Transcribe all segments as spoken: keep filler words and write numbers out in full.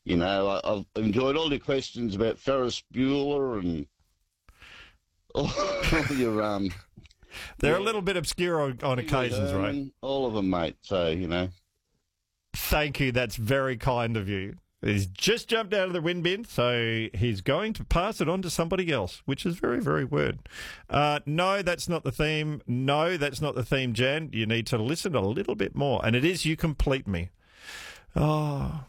You know, I, I've enjoyed all your questions about Ferris Bueller and all, all your um. They're yeah, a little bit obscure on, on Pee Wee occasions, right? Herman, all of them, mate. So you know, Thank you. That's very kind of you. He's just jumped out of the wind bin, so he's going to pass it on to somebody else, which is very, very weird. Uh, no, that's not the theme. No, that's not the theme, Jan. You need to listen a little bit more. And it is You Complete Me. Oh,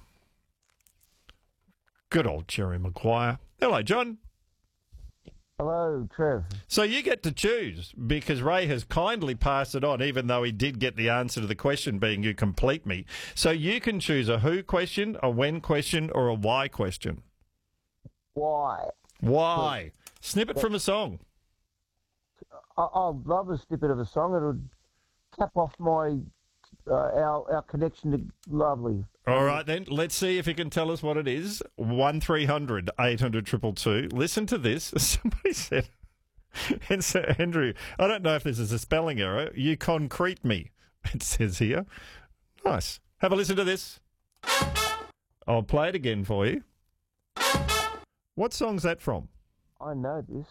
good old Jerry Maguire. Hello, John. Hello, Trev. So you get to choose because Ray has kindly passed it on, even though he did get the answer to the question being You Complete Me. So you can choose a who question, a when question, or a why question. Why? Why? Snippet from a song. I, I love a snippet of a song. It'll cap off my uh, our our connection to Lovely. All right, then. Let's see if you can tell us what it is. one three hundred eight hundred two two. Listen to this. Somebody said, and so Andrew, I don't know if this is a spelling error. You concrete me, it says here. Nice. Have a listen to this. I'll play it again for you. What song's that from? I know this.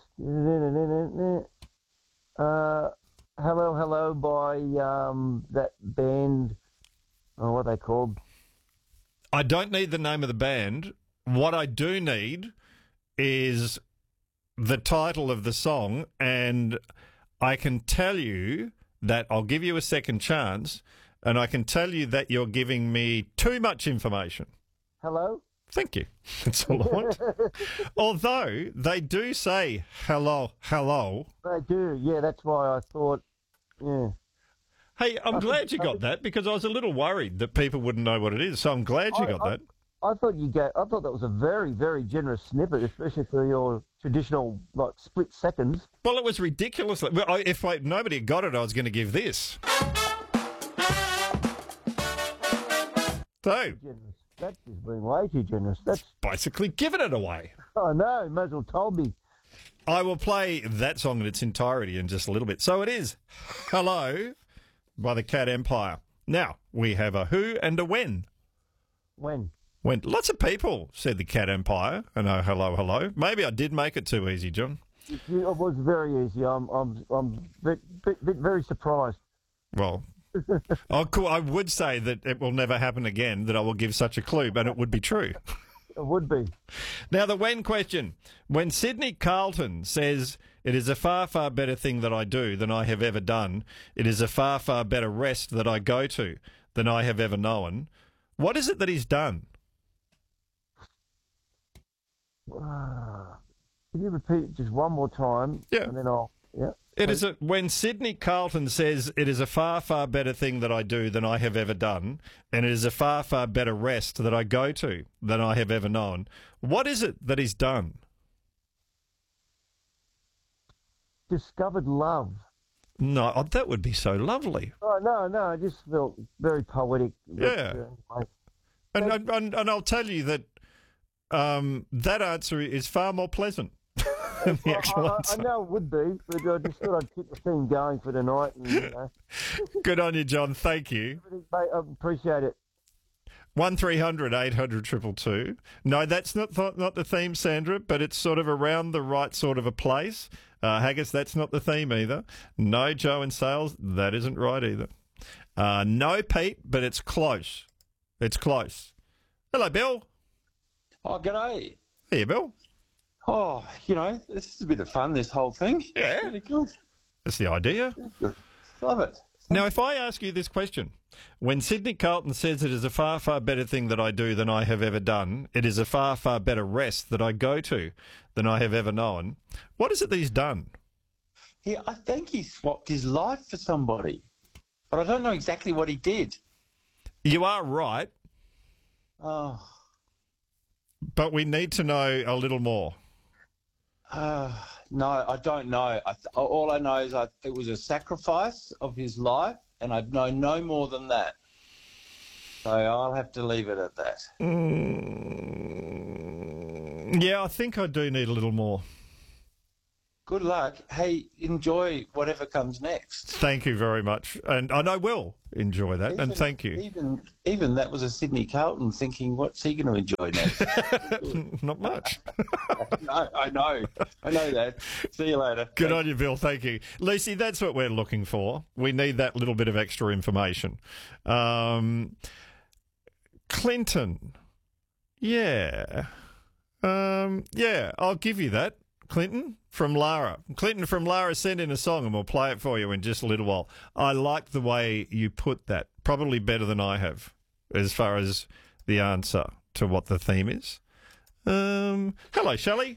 Uh, Hello, Hello by um, that band. Oh, what are they called? I don't need the name of the band. What I do need is the title of the song, and I can tell you that I'll give you a second chance, and I can tell you that you're giving me too much information. Hello? Thank you. That's all I want. Although they do say hello, hello. They do, yeah, that's why I thought, yeah. Hey, I'm I glad think- you I got think- that because I was a little worried that people wouldn't know what it is. So I'm glad you I- got I- that. I thought you gave, I thought that was a very, very generous snippet, especially for your traditional, like, split seconds. Well, it was ridiculous. Well, I- If I, nobody had got it, I was going to give this. So, Generous. That's just being way too generous. That's, basically giving it away. oh no, you might as well told me. I will play that song in its entirety in just a little bit. So it is Hello by the Cat Empire. Now, we have a who and a when. When? When lots of people said the Cat Empire and oh, hello, hello. Maybe I did make it too easy, John. It was very easy. I'm, I'm, I'm bit, bit, bit very surprised. Well, oh, cool. I would say that it will never happen again, that I will give such a clue, but it would be true. It would be. Now, the when question. When Sydney Carlton says, it is a far, far better thing that I do than I have ever done, it is a far, far better rest that I go to than I have ever known, what is it that he's done? Ah. Can you repeat it just one more time? Yeah. And then I'll, yeah. It is a, when Sydney Carlton says, it is a far, far better thing that I do than I have ever done, and it is a far, far better rest that I go to than I have ever known, what is it that he's done? Discovered love. No, oh, that would be so lovely. Oh, no, no, I just felt very poetic. Yeah. But, uh, And, and, and, and I'll tell you that um, that answer is far more pleasant than the I, actual I, I answer. know it would be, but I just thought I'd keep the theme going for tonight. And, you know, Good on you, John. Thank you. mate, I appreciate it. one three hundred eight hundred two two two. No, that's not th- not the theme, Sandra, but it's sort of around the right sort of a place. Uh, Haggis, that's not the theme either. No, Joe and Sales, that isn't right either. Uh, no, Pete, but it's close. It's close. Hello, Bill. Oh, g'day. Here, Bill. Oh, you know, this is a bit of fun, this whole thing. Yeah. Really good. That's the idea. Love it. Now, if I ask you this question, when Sydney Carlton says it is a far, far better thing that I do than I have ever done, it is a far, far better rest that I go to than I have ever known, what is it that he's done? Yeah, I think he swapped his life for somebody, but I don't know exactly what he did. You are right, Oh, but we need to know a little more. uh, no, I don't know. I th- all I know is I, it was a sacrifice of his life, and I know no more than that. So I'll have to leave it at that. Mm, yeah, I think I do need a little more. Good luck. Hey, enjoy whatever comes next. Thank you very much. And, and I will enjoy that. and thank you. Even even that was a Sydney Carlton thinking, what's he going to enjoy next? Not much. No, I know. I know that. See you later. Good on you, Bill. Thank you. Lucy, that's what we're looking for. We need that little bit of extra information. Um, Clinton. Yeah. Um, yeah, I'll give you that. Clinton from Lara. Clinton from Lara sent in a song and we'll play it for you in just a little while. I like the way you put that. Probably better than I have as far as the answer to what the theme is. Um, hello, Shelley.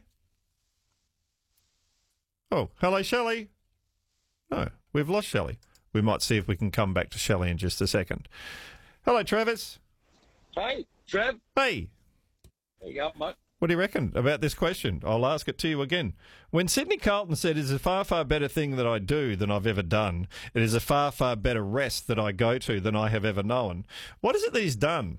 Oh, hello, Shelley. No, we've lost Shelley. We might see if we can come back to Shelley in just a second. Hello, Travis. Hey, Trev. Hey. There you go, mate. What do you reckon about this question? I'll ask it to you again. When Sydney Carlton said, it's a far, far better thing that I do than I've ever done, it is a far, far better rest that I go to than I have ever known. What is it that he's done?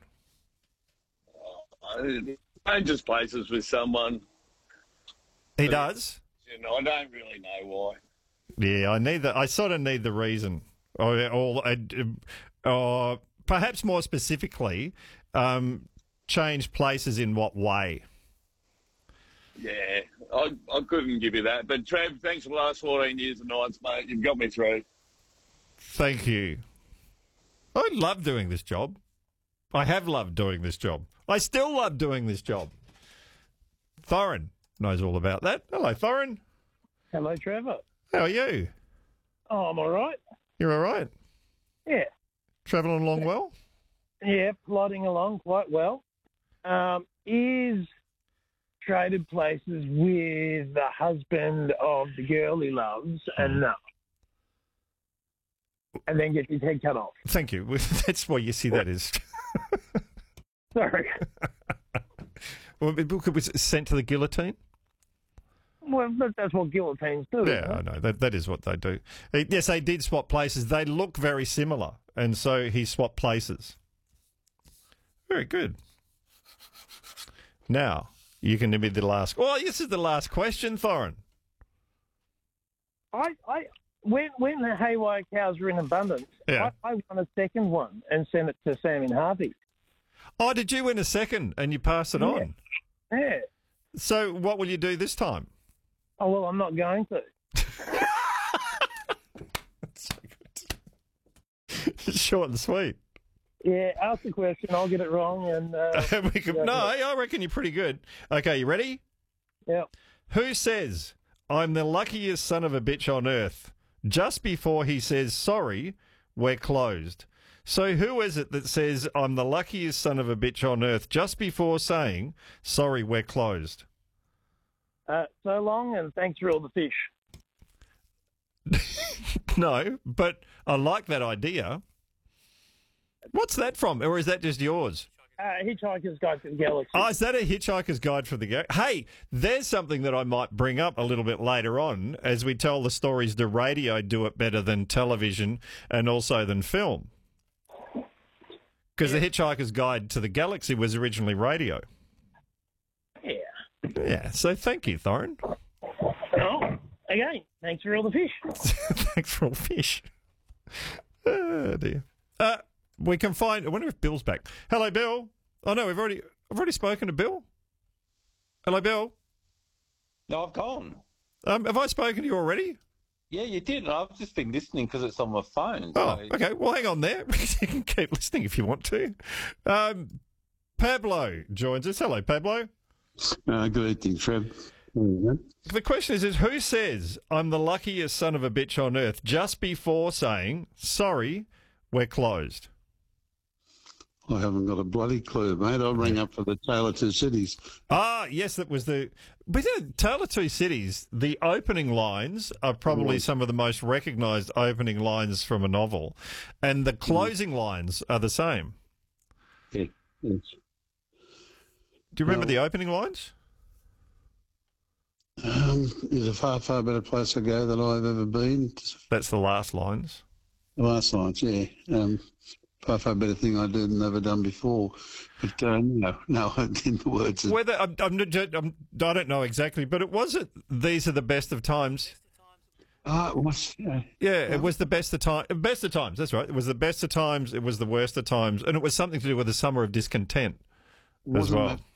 Changes places with someone. He does? You know, I don't really know why. Yeah, I need that. I sort of need the reason. Or, or, or perhaps more specifically, um, change places in what way? Yeah, I, I couldn't give you that. But, Trev, thanks for the last fourteen years of nights, mate. You've got me through. Thank you. I love doing this job. I have loved doing this job. I still love doing this job. Thorin knows all about that. Hello, Thorin. Hello, Trevor. How are you? Oh, I'm all right. You're all right? Yeah. Travelling along well? Yeah, plodding along quite well. Um, is traded places with the husband of the girl he loves and no. And then get his head cut off. Thank you. That's why you see that is. Sorry. Well, it was sent to the guillotine? Well, that- that's what guillotines do. Yeah, isn't I it? know. That, that is what they do. Uh, Yes, they did swap places. They look very similar, and so he swapped places. Very good. Now, you can be the last... Oh, this is the last question, Thorin. I, I, when when the haywire cows were in abundance, Yeah. I, I won a second one and sent it to Sam in Harvey. Oh, did you win a second and you pass it Yeah. on? Yeah. So what will you do this time? Oh, well, I'm not going to. That's so good. Short and sweet. Yeah, ask the question, I'll get it wrong. and uh, we can, yeah, no, yeah. I reckon you're pretty good. Okay, you ready? Yeah. Who says, I'm the luckiest son of a bitch on earth, just before he says, sorry, we're closed? So who is it that says, I'm the luckiest son of a bitch on earth, just before saying, sorry, we're closed? Uh, so long, and thanks for all the fish. No, but I like that idea. What's that from? Or is that just yours? Uh, Hitchhiker's Guide to the Galaxy. Oh, is that a Hitchhiker's Guide for the Galaxy? Hey, there's something that I might bring up a little bit later on as we tell the stories. Do radio do it better than television and also than film? Because the Hitchhiker's Guide to the Galaxy was originally radio. Yeah. Yeah, so thank you, Thorin. Oh, again, thanks for all the fish. Thanks for all the fish. Oh, dear. Uh, we can find... I wonder if Bill's back. Hello, Bill. Oh, no, we've already... I've already spoken to Bill. Hello, Bill. No, I've gone. Um, have I spoken to you already? Yeah, you did. And I've just been listening because it's on my phone. Oh, so- okay. Well, hang on there. You can keep listening if you want to. Um, Pablo joins us. Hello, Pablo. Uh, good evening, Trev. The question is, is who says, I'm the luckiest son of a bitch on earth, just before saying, sorry, we're closed? I haven't got a bloody clue, mate. I'll ring up for the Tale of Two Cities. Ah, yes, that was the... But you know, Tale of Two Cities, the opening lines are probably some of the most recognised opening lines from a novel, and the closing lines are the same. Yeah, yes. Do you remember Well- the opening lines? Um, it's a far, far better place to go than I've ever been. That's the last lines. The last lines, yeah. Um, far, far better thing I did never done before. But uh, no, no, in the words of Whether I'm, I'm, I'm, I don't know exactly, but it wasn't. These are the best of times. Ah, it was, yeah. Yeah, it was the best of time. Best of times. That's right. It was the best of times. It was the worst of times, and it was something to do with the summer of discontent as Wasn't well. that